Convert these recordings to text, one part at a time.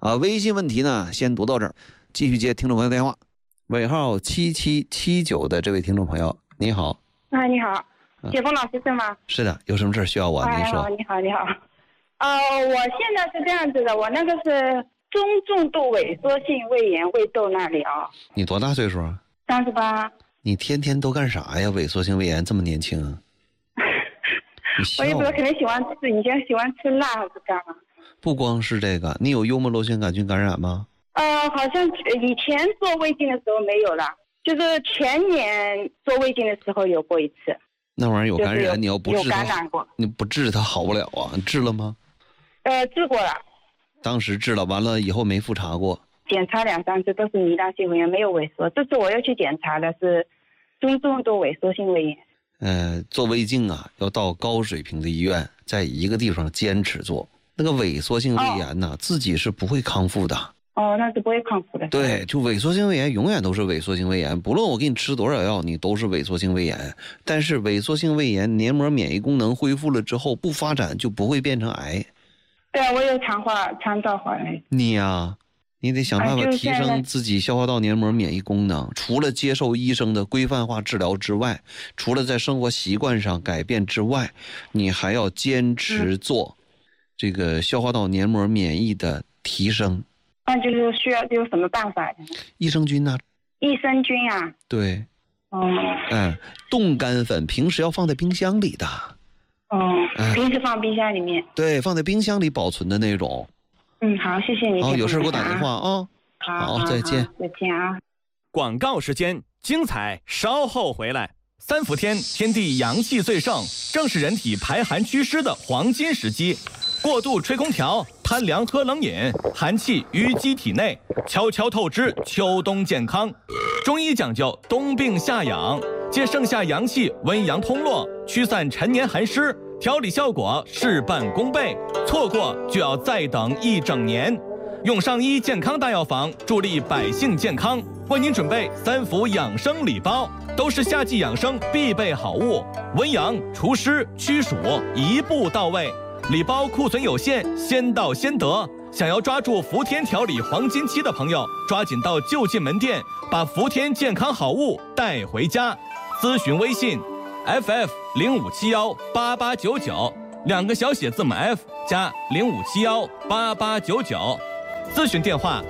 微信问题呢先读到这儿，继续接听众朋友电话。尾号7779的这位听众朋友，你好。 你好，解封老师是吗？ 是的，有什么事需要我？您说。 你好。我现在是这样子的，我那个是中重度萎缩性胃炎胃窦那里啊。 你多大岁数啊 ？38。 你天天都干啥呀？萎缩性胃炎这么年轻啊？ 我也不知道，可能喜欢吃，以前喜欢吃辣还是干嘛？ 不光是这个，你有幽门螺旋杆菌感染吗？ 好像以前做胃镜的时候没有了，就是前年做胃镜的时候有过一次。 那玩意儿有感染， 就是你要不治它， 有感染过， 你不治它好不了啊？治了吗？ 治过了。 当时治了，完了以后没复查过。 检查2、3次都是糜烂性胃炎，没有萎缩。这次我又去检查的是中重度萎缩性胃炎。 做胃镜啊，要到高水平的医院，在一个地方坚持做。那个萎缩性胃炎呢，自己是不会康复的。 那是不会康复的。 对，就萎缩性胃炎永远都是萎缩性胃炎，不论我给你吃多少药，你都是萎缩性胃炎。但是萎缩性胃炎黏膜免疫功能恢复了之后不发展，就不会变成癌。 对，我有肠道化癌。 你呀，你得想办法提升自己消化道黏膜免疫功能。除了接受医生的规范化治疗之外，除了在生活习惯上改变之外，你还要坚持做这个消化道黏膜免疫的提升。 那就是需要有什么办法？ 益生菌呢？ 益生菌啊？ 对。冻干粉平时要放在冰箱里的。 平时放冰箱里面。 对，放在冰箱里保存的那种。 好，谢谢你。 有事给我打电话啊。好，再见。 再见啊。 广告时间，精彩稍后回来。3伏天，天地阳气最盛，正是人体排寒祛湿的黄金时机。过度吹空调，贪凉喝冷饮，寒气淤积体内，悄悄透支秋冬健康。中医讲究冬病夏养，借盛夏阳气温阳通络，驱散陈年寒湿，调理效果事半功倍。错过就要再等1整年。永上医健康大药房助力百姓健康，为您准备3伏养生礼包，都是夏季养生必备好物，温阳除湿驱暑一步到位。礼包库存有限，先到先得。想要抓住伏天调理黄金期的朋友，抓紧到就近门店，把伏天健康好物带回家。咨询微信 FF05718899，2个小写字母 F 加05718899。咨询电话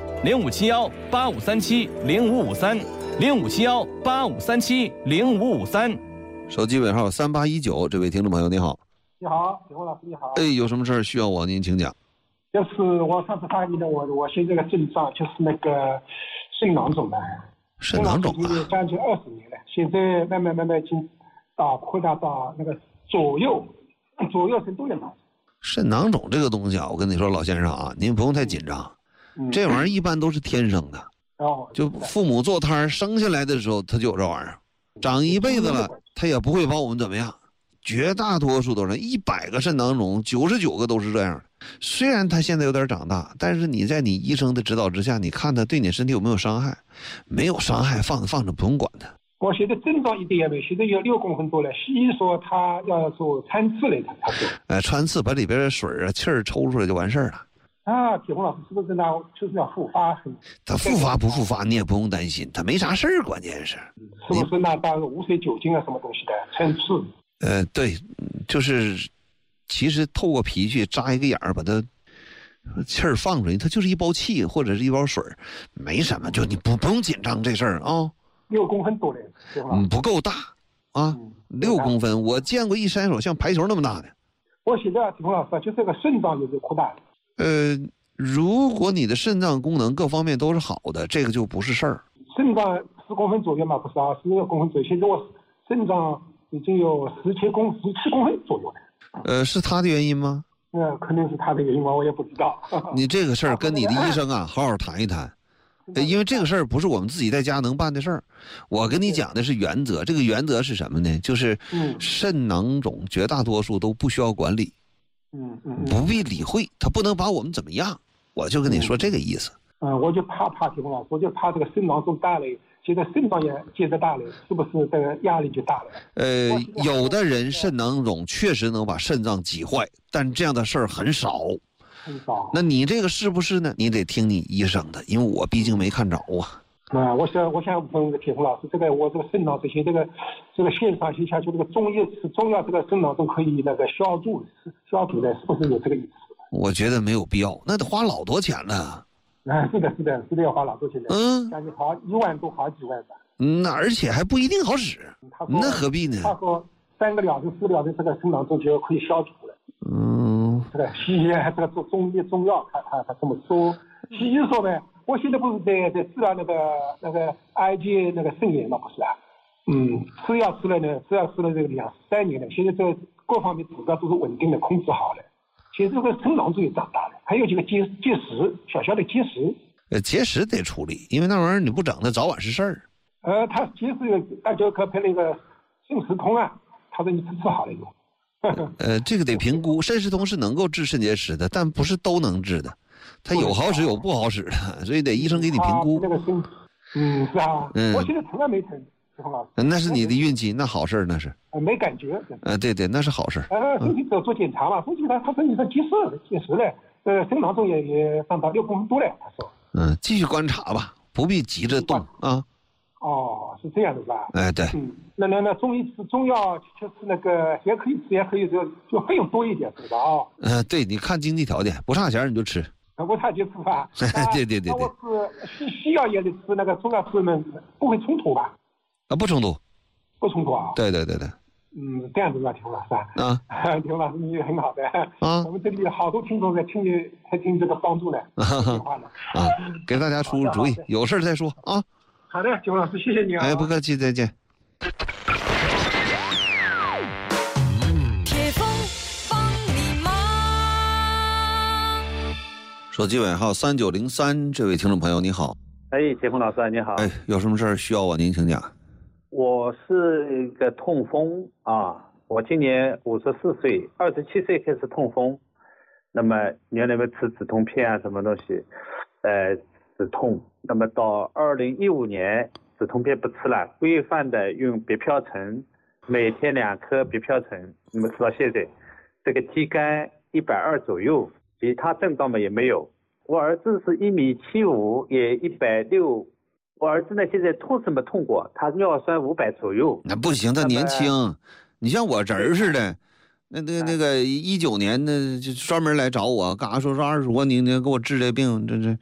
057185370553，057185370553。 手机尾号3819，这位听众朋友你好。 你好，铁红老师你好。 有什么事儿需要我？您请讲。 就是我上次发给的，我现在这个症状就是那个肾囊肿的。 肾囊肿已经将近20年了，现在慢慢已经扩大到那个左右身都有囊肿。 肾囊肿这个东西啊，我跟你说，老先生啊，您不用太紧张。这玩意儿一般都是天生的。就父母坐胎生下来的时候他就有这玩意儿，长一辈子了他也不会把我们怎么样。绝大多数都是100个肾囊肿99个都是这样的。虽然他现在有点长大，但是你在你医生的指导之下，你看他对你身体有没有伤害，没有伤害放着不用管他。 我现在症状一点也没有，现在有6公分多了。西医说他要做穿刺来他做。 穿刺把里边的水气儿抽出来就完事儿了。 铁红老师是不是那就是要复发？ 他复发不复发你也不用担心，他没啥事儿，关键是。 是不是那到无水酒精啊什么东西的穿刺？ 对，就是其实透过脾去扎一个眼儿，把它气儿放出来，它就是一包气或者是一包水，没什么，就你不用紧张这事儿啊。 6公分多嘞， 不够大啊，6公分，我见过一伸手像排球那么大的。 我现在铁红老师就是这个肾脏有点扩大。 如果你的肾脏功能各方面都是好的，这个就不是事儿。 肾脏10公分左右嘛，不是12公分左右，现在我肾脏已经有17公分左右了。 是他的原因吗？ 可能是他的原因吧，我也不知道。 你这个事儿跟你的医生啊好好谈一谈，因为这个事儿不是我们自己在家能办的事儿。我跟你讲的是原则，这个原则是什么呢？就是肾囊肿绝大多数都不需要管理，不必理会，他不能把我们怎么样。我就跟你说这个意思。 我就怕铁红老师，我就怕这个肾囊肿大了，现在肾脏也接着大了，是不是这个压力就大了？ 有的人肾囊肿确实能把肾脏挤坏，但这样的事儿很少。 很少。 那你这个是不是呢？你得听你医生的，因为我毕竟没看着啊。 我想问铁红老师，我这个肾囊这些这个线上线下就这个中药这个肾囊中可以那个消除的，是不是有这个意思？ 我觉得没有必要，那得花老多钱呢。 是的，要花老多钱的。将近好1万多，好几万吧。 那而且还不一定好使，那何必呢？ 他说3个疗程、4个疗程，这个肾囊中就可以消除了。这个西医这个中药，他这么说。西医说呢，我现在不是在治疗那个癌结那个肾炎嘛，不是啊？吃药吃了这个2、3年了，现在这各方面指标都是稳定的控制好了。现在这个肾囊中也长大了，还有这个结石，小的结石。 结石得处理，因为那玩意儿你不整，它早晚是事儿。 他结石大家可配那个肾石通啊，他说你吃好了以后。 这个得评估，肾石通是能够治肾结石的，但不是都能治的，它有好使有不好使的，所以得医生给你评估。 那个肾，是啊，我现在从来没疼， 那是你的运气，那好事那是。 没感觉。 对，那是好事。 身体做检查嘛，身体他说你说结石了，肾囊中也长到6公分多了，他说。 继续观察吧，不必急着动啊。 是这样的吧？ 对。 那中药就是那个也可以就费用多一点是吧？ 对，你看经济条件，不差钱你就吃。 不差就吃吧。 对。 那我吃西药也得吃那个中药吃呢，不会冲突吧？ 不冲突。 不冲突啊？ 对。 这样子吧，田老师田老师你很好的我们这里好多听众在听这个帮助呢。 给大家出主意，有事再说啊。 好的，田老师，谢谢你啊。 不客气，再见。 铁峰帮你忙。 手机尾号3903，这位听众朋友你好。 铁峰老师你好。 有什么事儿需要我，您请讲。 我是一个痛风啊，我今年54岁，27岁开始痛风，那么原来吃止痛片啊什么东西，止痛，那么到2015年止痛片不吃了，规范的用别飘乘，每天2颗别飘乘，那么吃到现在，这个体感120左右，其他症状嘛也没有。我儿子是1.75米，也160。我儿子呢，现在痛是没痛过，他尿酸500左右。 那不行，他年轻。你像我侄儿似的，那个19年的就专门来找我，干啥说25，你给我治这病，这